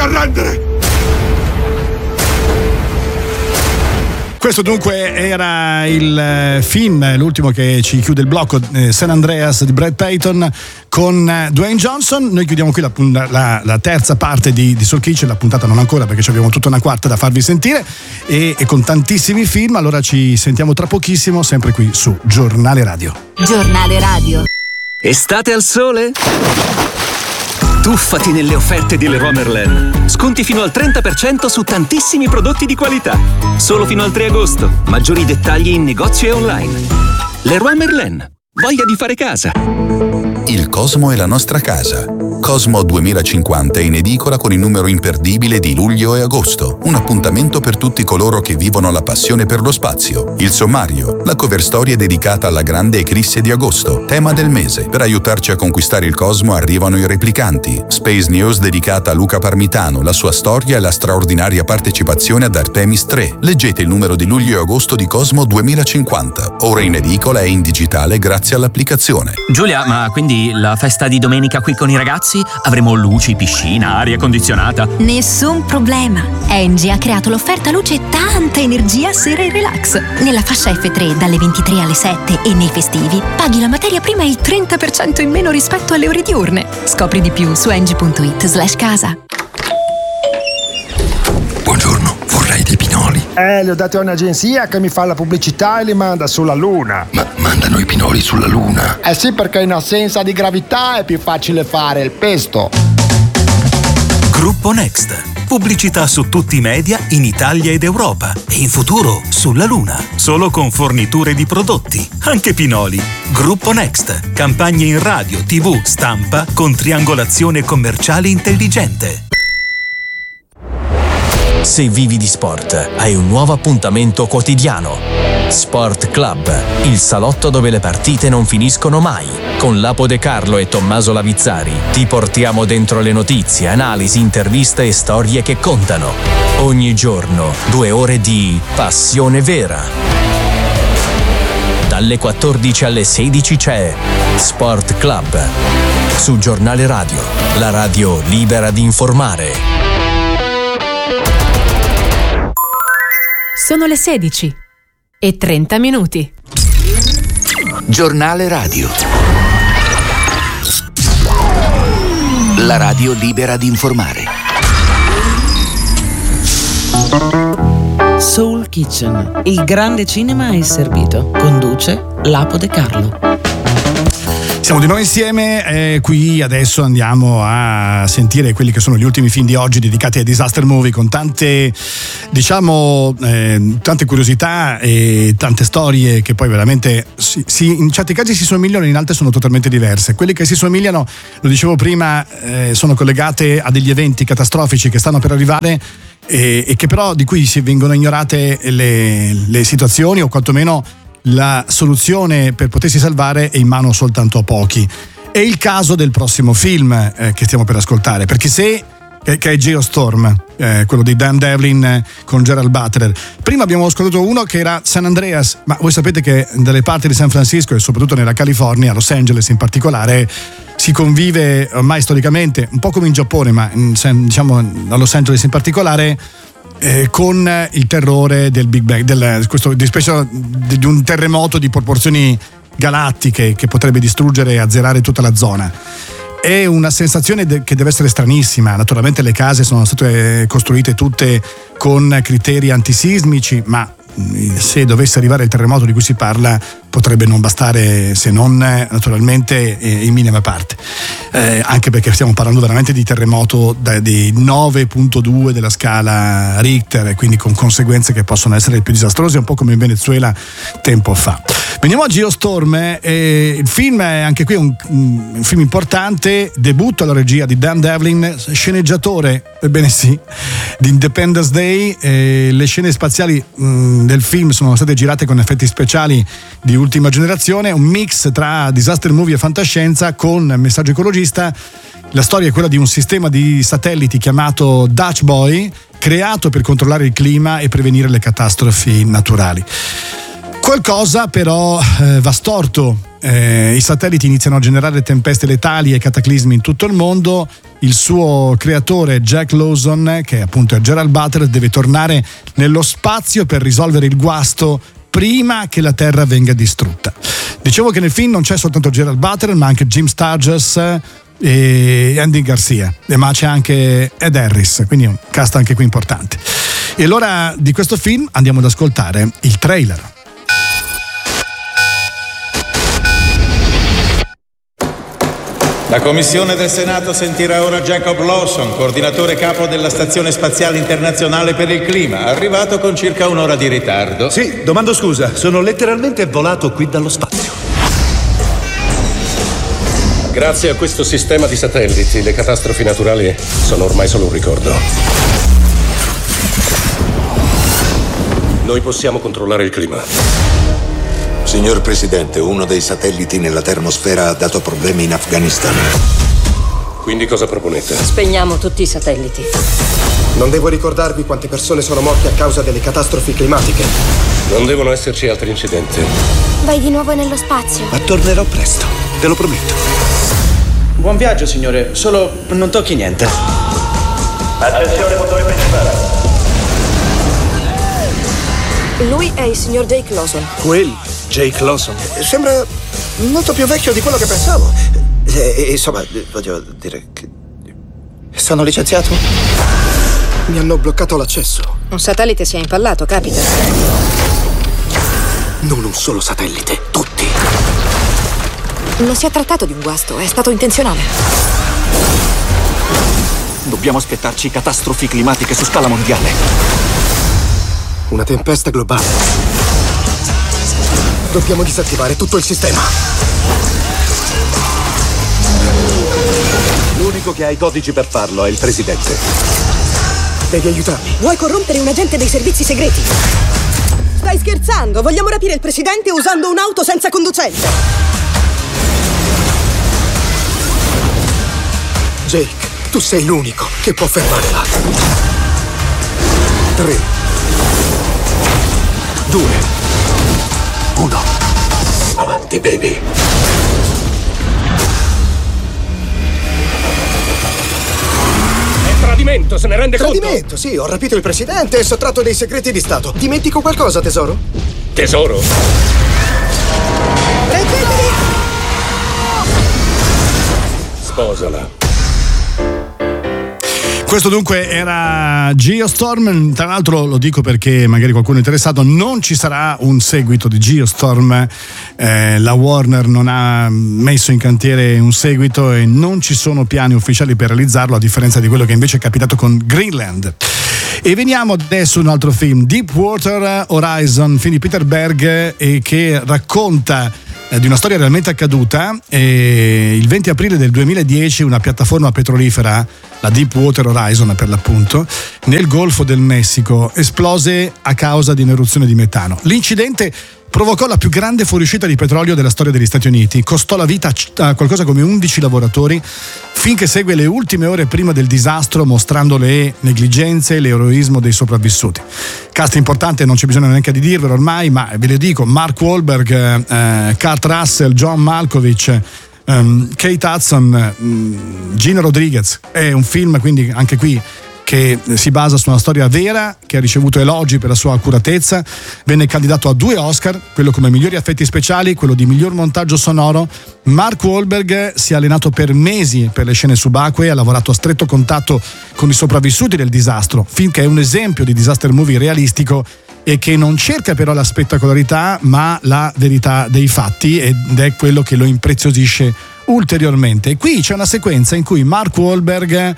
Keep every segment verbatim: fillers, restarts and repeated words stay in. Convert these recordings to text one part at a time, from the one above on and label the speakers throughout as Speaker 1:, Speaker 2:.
Speaker 1: arrendere!
Speaker 2: Questo dunque era il film, l'ultimo che ci chiude il blocco, eh, San Andreas di Brad Payton con eh, Dwayne Johnson. Noi chiudiamo qui la, la, la terza parte di, di Soul Kitchen, la puntata non ancora perché abbiamo tutta una quarta da farvi sentire e, e con tantissimi film. Allora ci sentiamo tra pochissimo, sempre qui su Giornale Radio.
Speaker 3: Giornale Radio.
Speaker 4: Estate al sole? Tuffati nelle offerte di Leroy Merlin. Sconti fino al trenta per cento su tantissimi prodotti di qualità. Solo fino al tre agosto. Maggiori dettagli in negozio e online. Leroy Merlin. Voglia di fare casa.
Speaker 5: Il Cosmo è la nostra casa. Cosmo duemilacinquanta è in edicola con il numero imperdibile di luglio e agosto. Un appuntamento per tutti coloro che vivono la passione per lo spazio. Il sommario, la cover story è dedicata alla grande eclisse di agosto, tema del mese. Per aiutarci a conquistare il Cosmo arrivano i replicanti. Space News dedicata a Luca Parmitano, la sua storia e la straordinaria partecipazione ad Artemis tre. Leggete il numero di luglio e agosto di Cosmo duemilacinquanta. Ora in edicola e in digitale grazie all'applicazione.
Speaker 6: Giulia, ma quindi la festa di domenica qui con i ragazzi? Avremo luci, piscina, aria condizionata?
Speaker 3: Nessun problema. Engie ha creato l'offerta luce e tanta energia sera e relax. Nella fascia effe tre dalle ventitré alle sette e nei festivi paghi la materia prima il trenta per cento in meno rispetto alle ore diurne. Scopri di più su engie punto it slash casa.
Speaker 7: Buongiorno, vorrei dei pinoli.
Speaker 8: Eh, li ho dati a un'agenzia che mi fa la pubblicità e li manda sulla Luna.
Speaker 7: Ma mandano i pinoli sulla Luna?
Speaker 8: Eh sì, perché in assenza di gravità è più facile fare il pesto.
Speaker 9: Gruppo Next. Pubblicità su tutti i media in Italia ed Europa e in futuro sulla Luna. Solo con forniture di prodotti, anche pinoli. Gruppo Next. Campagne in radio, tivù, stampa con triangolazione commerciale intelligente.
Speaker 10: Se vivi di sport, hai un nuovo appuntamento quotidiano. Sport Club, il salotto dove le partite non finiscono mai. Con Lapo De Carlo e Tommaso Lavizzari ti portiamo dentro le notizie, analisi, interviste e storie che contano. Ogni giorno, due ore di passione vera. Dalle quattordici alle sedici c'è Sport Club. Su Giornale Radio, la radio libera di informare.
Speaker 11: Sono le sedici e trenta minuti.
Speaker 4: Giornale Radio. La radio libera di informare.
Speaker 12: Soul Kitchen, il grande cinema è servito. Conduce Lapo De Carlo.
Speaker 2: Siamo di nuovo insieme, eh, qui adesso andiamo a sentire quelli che sono gli ultimi film di oggi dedicati ai disaster movie con tante, diciamo, eh, tante curiosità e tante storie che poi veramente si, si, in certi casi si somigliano, in altri sono totalmente diverse. Quelle che si somigliano, lo dicevo prima, eh, sono collegate a degli eventi catastrofici che stanno per arrivare e, e che però di cui si vengono ignorate le, le situazioni o quantomeno la soluzione per potersi salvare è in mano soltanto a pochi. È il caso del prossimo film eh, che stiamo per ascoltare, perché se eh, che è Geostorm, eh, quello di Dan Devlin eh, con Gerald Butler. Prima abbiamo ascoltato uno che era San Andreas, ma voi sapete che dalle parti di San Francisco e soprattutto nella California, a Los Angeles in particolare, si convive ormai storicamente, un po' come in Giappone, ma in, diciamo a Los Angeles in particolare, Eh, con il terrore del Big Bang, del, questo, di, specie, di, di un terremoto di proporzioni galattiche che potrebbe distruggere e azzerare tutta la zona. È una sensazione de- che deve essere stranissima. Naturalmente le case sono state costruite tutte con criteri antisismici, ma se dovesse arrivare il terremoto di cui si parla potrebbe non bastare, se non naturalmente in minima parte, eh, anche perché stiamo parlando veramente di terremoto da, di nove virgola due della scala Richter, quindi con conseguenze che possono essere più disastrose, un po' come in Venezuela tempo fa. Veniamo a Geostorm, eh, il film è anche qui un, un film importante, debutto alla regia di Dan Devlin, sceneggiatore, ebbene sì, di Independence Day. Eh, le scene spaziali mh, del film sono state girate con effetti speciali di ultima generazione, un mix tra disaster movie e fantascienza con messaggio ecologista. La storia è quella di un sistema di satelliti chiamato Dutch Boy, creato per controllare il clima e prevenire le catastrofi naturali. Qualcosa però eh, va storto. Eh, I satelliti iniziano a generare tempeste letali e cataclismi in tutto il mondo. il suo creatore Jack Lawson, che appunto è Gerald Butler, deve tornare nello spazio per risolvere il guasto prima che la Terra venga distrutta. Dicevo che nel film non c'è soltanto Gerald Butler, ma anche Jim Sturgess e Andy Garcia, ma c'è anche Ed Harris, quindi un cast anche qui importante. E allora di questo film andiamo ad ascoltare il trailer.
Speaker 1: La Commissione del Senato sentirà ora Jacob Lawson, coordinatore capo della Stazione Spaziale Internazionale per il Clima, arrivato con circa un'ora di ritardo.
Speaker 13: Sì, domando scusa, sono letteralmente volato qui dallo spazio.
Speaker 14: Grazie a questo sistema di satelliti, le catastrofi naturali sono ormai solo un ricordo. Noi possiamo controllare il clima.
Speaker 15: Signor Presidente, uno dei satelliti nella termosfera ha dato problemi in Afghanistan.
Speaker 14: Quindi cosa proponete?
Speaker 16: Spegniamo tutti i satelliti.
Speaker 13: Non devo ricordarvi quante persone sono morte a causa delle catastrofi climatiche.
Speaker 14: Non devono esserci altri incidenti.
Speaker 16: Vai di nuovo nello spazio.
Speaker 13: Ma tornerò presto, te lo prometto.
Speaker 17: Buon viaggio, signore. Solo non tocchi niente.
Speaker 18: Attenzione, motore principale.
Speaker 16: Lui è il signor Jake Lawson.
Speaker 13: Quel Jake Lawson sembra molto più vecchio di quello che pensavo. Eh, insomma, voglio dire che... Sono licenziato? Mi hanno bloccato l'accesso.
Speaker 16: Un satellite si è impallato, capita.
Speaker 13: Non un solo satellite, tutti.
Speaker 16: Non si è trattato di un guasto, è stato intenzionale.
Speaker 13: Dobbiamo aspettarci catastrofi climatiche su scala mondiale. Una tempesta globale. Dobbiamo disattivare tutto il sistema. L'unico che ha i codici per farlo è il presidente. Devi aiutarmi.
Speaker 16: Vuoi corrompere un agente dei servizi segreti? Stai scherzando? Vogliamo rapire il presidente usando un'auto senza conducente.
Speaker 13: Jake, tu sei l'unico che può fermarla. Tre. Due. Uno. Avanti, baby.
Speaker 14: È tradimento, se ne rende conto?
Speaker 13: Tradimento, sì, ho rapito il presidente e sottratto dei segreti di Stato. Dimentico qualcosa, tesoro?
Speaker 14: Tesoro?
Speaker 13: Reggeteli!
Speaker 14: Sposala.
Speaker 2: Questo dunque era Geostorm. Tra l'altro lo dico perché magari qualcuno è interessato, non ci sarà un seguito di Geostorm, eh, la Warner non ha messo in cantiere un seguito e non ci sono piani ufficiali per realizzarlo, a differenza di quello che invece è capitato con Greenland. E veniamo adesso a un altro film, Deepwater Horizon, film di Peter Berg, e che racconta di una storia realmente accaduta. E il venti aprile del duemiladieci una piattaforma petrolifera, la Deepwater Horizon per l'appunto, nel Golfo del Messico esplose a causa di un'eruzione di metano. L'incidente provocò la più grande fuoriuscita di petrolio della storia degli Stati Uniti, costò la vita a qualcosa come undici lavoratori, finché segue le ultime ore prima del disastro, mostrando le negligenze e l'eroismo dei sopravvissuti. Cast importante, non c'è bisogno neanche di dirvelo ormai, ma ve le dico: Mark Wahlberg, eh, Kurt Russell, John Malkovich, um, Kate Hudson, um, Gina Rodriguez. È un film quindi anche qui che si basa su una storia vera, che ha ricevuto elogi per la sua accuratezza. Venne candidato a due Oscar, quello come migliori effetti speciali, quello di miglior montaggio sonoro. Mark Wahlberg si è allenato per mesi per le scene subacquee, ha lavorato a stretto contatto con i sopravvissuti del disastro, film che è un esempio di disaster movie realistico e che non cerca però la spettacolarità ma la verità dei fatti, ed è quello che lo impreziosisce ulteriormente. E qui c'è una sequenza in cui Mark Wahlberg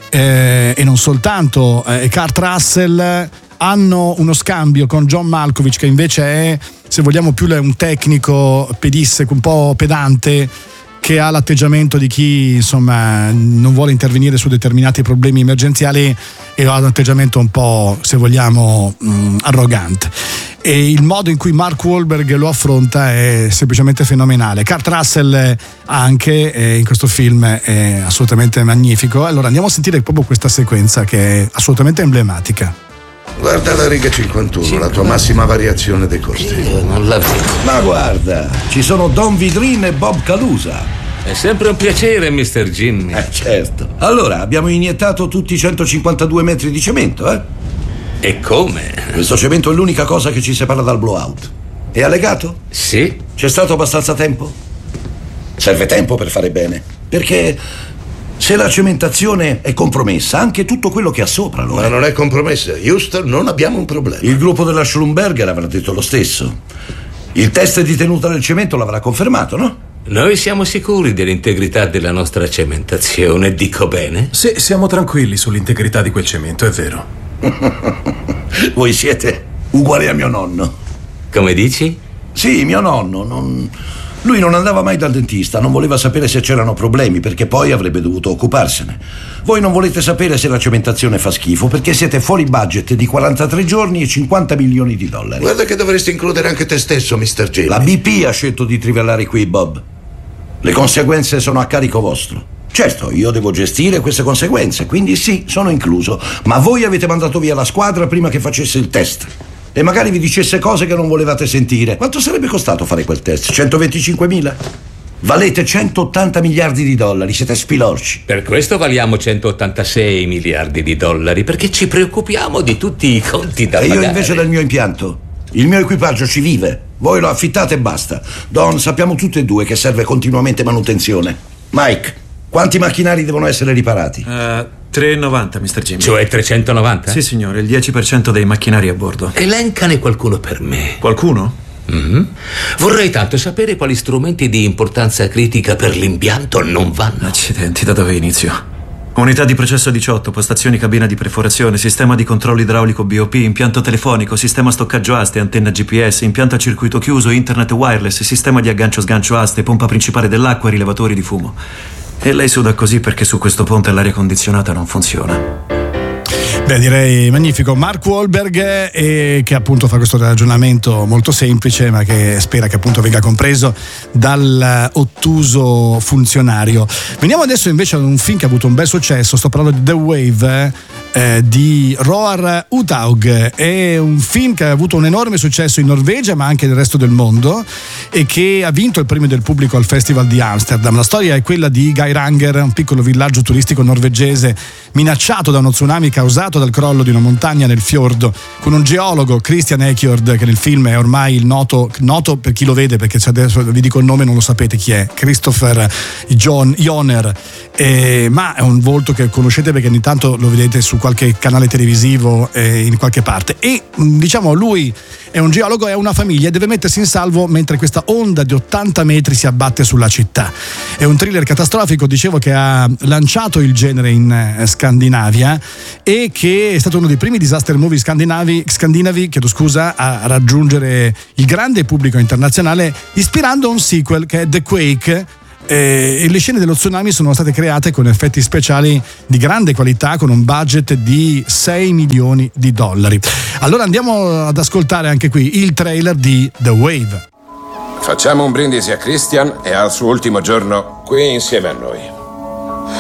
Speaker 2: Eh, e non soltanto eh, Kurt Russell hanno uno scambio con John Malkovich, che invece è, se vogliamo, più un tecnico pedisseco, un po' pedante, che ha l'atteggiamento di chi insomma non vuole intervenire su determinati problemi emergenziali e ha un atteggiamento un po', se vogliamo, mh, arrogante. E il modo in cui Mark Wahlberg lo affronta è semplicemente fenomenale. Kurt Russell anche eh, in questo film è assolutamente magnifico. Allora andiamo a sentire proprio questa sequenza che è assolutamente emblematica.
Speaker 19: Guarda la riga cinquantuno, sì, la tua massima variazione dei costi.
Speaker 20: Io non la vedo.
Speaker 21: Ma guarda, ci sono Don Vidrin e Bob Calusa.
Speaker 20: È sempre un piacere, mister Jimmy.
Speaker 19: Eh, certo. Allora, abbiamo iniettato tutti i centocinquantadue metri di cemento, eh?
Speaker 20: E come?
Speaker 19: Questo cemento è l'unica cosa che ci separa dal blowout. È allegato?
Speaker 20: Sì.
Speaker 19: C'è stato abbastanza tempo? Serve tempo per fare bene. Perché se la cementazione è compromessa, anche tutto quello che ha sopra lo è.
Speaker 15: Ma non è compromessa. Houston, non abbiamo un problema.
Speaker 19: Il gruppo della Schlumberger avrà detto lo stesso. Il test di tenuta del cemento l'avrà confermato, no?
Speaker 20: Noi siamo sicuri dell'integrità della nostra cementazione, dico bene?
Speaker 21: Sì, siamo tranquilli sull'integrità di quel cemento, è vero.
Speaker 19: Voi siete uguali a mio nonno.
Speaker 20: Come dici?
Speaker 19: Sì, mio nonno. Non... Lui non andava mai dal dentista, non voleva sapere se c'erano problemi perché poi avrebbe dovuto occuparsene. Voi non volete sapere se la cementazione fa schifo perché siete fuori budget di quarantatré giorni e cinquanta milioni di dollari.
Speaker 15: Guarda che dovresti includere anche te stesso, mister Jimmy.
Speaker 19: La B P ha scelto di trivellare qui, Bob. Le conseguenze sono a carico vostro. Certo, io devo gestire queste conseguenze, quindi sì, sono incluso. Ma voi avete mandato via la squadra prima che facesse il test. E magari vi dicesse cose che non volevate sentire. Quanto sarebbe costato fare quel test? centoventicinquemila? Valete centottanta miliardi di dollari, siete spilorci.
Speaker 20: Per questo valiamo centottantasei miliardi di dollari, perché ci preoccupiamo di tutti i conti da
Speaker 19: e
Speaker 20: pagare.
Speaker 19: E io invece del mio impianto? Il mio equipaggio ci vive. Voi lo affittate e basta. Don, sappiamo tutti e due che serve continuamente manutenzione. Mike, quanti macchinari devono essere riparati?
Speaker 21: Uh, tre e novanta, mister Jimmy.
Speaker 20: Cioè trecentonovanta?
Speaker 21: Sì, signore, il dieci per cento dei macchinari a bordo.
Speaker 20: Elencane qualcuno per me.
Speaker 21: Qualcuno?
Speaker 20: Mm-hmm. Vorrei tanto sapere quali strumenti di importanza critica per l'impianto non vanno.
Speaker 21: Accidenti, da dove inizio? Unità di processo diciotto, postazioni cabina di perforazione, sistema di controllo idraulico B O P, impianto telefonico, sistema stoccaggio aste, antenna G P S, impianto a circuito chiuso, internet wireless, sistema di aggancio-sgancio aste, pompa principale dell'acqua e rilevatori di fumo. E lei suda così perché su questo ponte l'aria condizionata non funziona.
Speaker 2: Beh, direi magnifico. Mark Wahlberg, eh, che appunto fa questo ragionamento molto semplice, ma che spera che appunto venga compreso dal ottuso funzionario. Veniamo adesso invece ad un film che ha avuto un bel successo. Sto parlando di The Wave, eh, di Roar Uthaug. È un film che ha avuto un enorme successo in Norvegia, ma anche nel resto del mondo, e che ha vinto il premio del pubblico al Festival di Amsterdam. La storia è quella di Geiranger, un piccolo villaggio turistico norvegese minacciato da uno tsunami causato dal crollo di una montagna nel fiordo, con un geologo, Christian Eikjord, che nel film è ormai il noto, noto per chi lo vede, perché se adesso vi dico il nome non lo sapete chi è, Christopher John Joner, eh, ma è un volto che conoscete perché ogni tanto lo vedete su qualche canale televisivo eh, in qualche parte. E diciamo lui è un geologo e ha una famiglia e deve mettersi in salvo mentre questa onda di ottanta metri si abbatte sulla città. È un thriller catastrofico, dicevo, che ha lanciato il genere in eh, Scandinavia e che è stato uno dei primi disaster movie scandinavi, scandinavi chiedo scusa, a raggiungere il grande pubblico internazionale, ispirando un sequel che è The Quake. E le scene dello tsunami sono state create con effetti speciali di grande qualità, con un budget di sei milioni di dollari. Allora andiamo ad ascoltare anche qui il trailer di The Wave.
Speaker 22: Facciamo un brindisi a Christian e al suo ultimo giorno qui insieme a noi.